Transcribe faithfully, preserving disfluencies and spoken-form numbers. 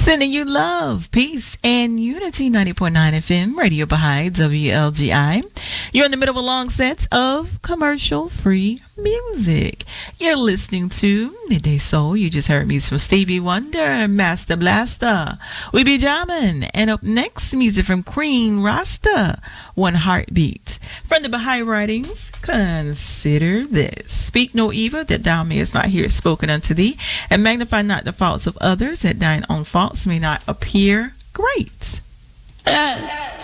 Sending you love, peace, and unity. ninety point nine F M, Radio Baha'i, W L G I. You're in the middle of a long set of commercial-free music. You're listening to Midday Soul. You just heard music from Stevie Wonder, Master Blaster. We be jamming. And up next, music from Queen Rasta, One Heartbeat. From the Baha'i writings, consider this. Speak no evil, that thou mayest not hear it spoken unto thee, and magnify not the faults of others, that thine own faults may not appear great. Uh.